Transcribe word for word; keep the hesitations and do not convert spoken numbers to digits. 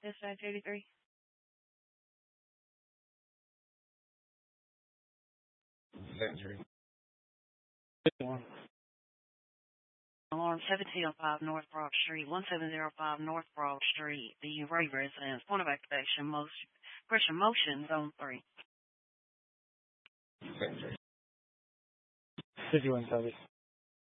Dispatch eighty-three. Century. Alarm seventeen oh five North Broad Street, one seven zero five North Broad Street, the Ray residence. Point of activation, motion, pressure motion, zone three. Century. fifty-one service.